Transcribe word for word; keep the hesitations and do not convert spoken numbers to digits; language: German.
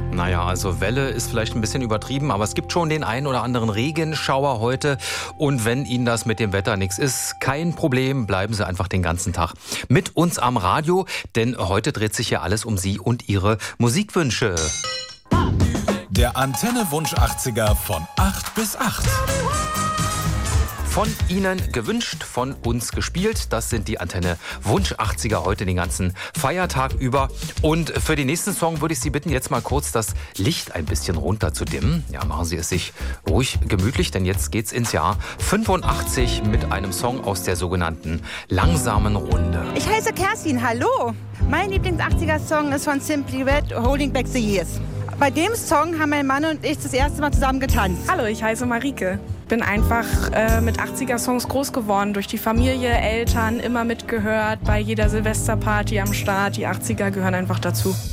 Naja, also Welle ist vielleicht ein bisschen übertrieben, aber es gibt schon den einen oder anderen Regenschauer heute. Und wenn Ihnen das mit dem Wetter nichts ist, kein Problem, bleiben Sie einfach den ganzen Tag mit uns am Radio. Denn heute dreht sich ja alles um Sie und Ihre Musikwünsche. Der Antenne Wunsch achtziger von acht bis acht. Von Ihnen gewünscht, von uns gespielt. Das sind die Antenne Wunsch achtziger heute den ganzen Feiertag über. Und für den nächsten Song würde ich Sie bitten, jetzt mal kurz das Licht ein bisschen runter zu dimmen. Ja, machen Sie es sich ruhig gemütlich, denn jetzt geht's ins Jahr fünfundachtzig mit einem Song aus der sogenannten langsamen Runde. Ich heiße Kerstin, hallo. Mein Lieblings-achtziger-Song ist von Simply Red, Holding Back the Years. Bei dem Song haben mein Mann und ich das erste Mal zusammen getanzt. Hallo, ich heiße Marike. Bin einfach äh, mit achtziger-Songs groß geworden. Durch die Familie, Eltern, immer mitgehört. Bei jeder Silvesterparty am Start. Die achtziger gehören einfach dazu.